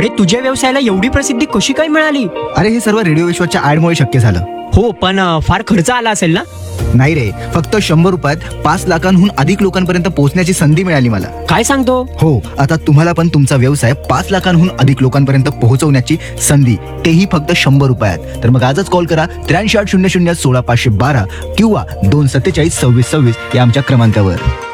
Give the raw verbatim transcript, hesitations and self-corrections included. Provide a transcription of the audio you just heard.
अरे तुझ्या व्यवसायाला एवढी प्रसिद्धी कशी काय मिळाली? अरे हे सर्व रेडिओ विश्वाच्या ऍडमुळे शक्य झालं. हो, पण अ, फार खर्च आला असेल ना? नाही रे, फक्त शंभर रुपयात पाच लाखांहून अधिक लोकांपर्यंत पोहोचण्याची संधी मिळाली मला. काय सांगतो? हो, आता तुम्हाला पण तुमचा व्यवसाय पाच लाखांहून अधिक लोकांपर्यंत पोहोचवण्याची संधी, तेही फक्त शंभर रुपयात. तर मग आजच कॉल करा त्र्याऐंशी आठ शून्य शून्य सोळा पाचशे बारा किंवा दोन सत्तेचाळीस सव्वीस सव्वीस या आमच्या क्रमांकावर.